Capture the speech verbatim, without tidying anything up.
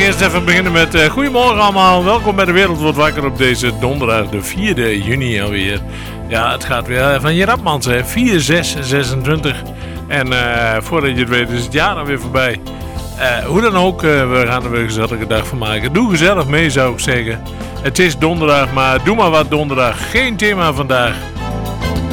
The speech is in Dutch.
eerst even beginnen met uh, goedemorgen allemaal. Welkom bij de Wereld Wordt Wakker op deze donderdag, de vierde juni alweer. Ja, het gaat weer van je rapmans, hè. vier zes zesentwintig. En uh, voordat je het weet is het jaar alweer voorbij. Uh, hoe dan ook, uh, we gaan er weer een gezellige dag van maken. Doe gezellig mee, zou ik zeggen. Het is donderdag, maar doe maar wat donderdag. Geen thema vandaag.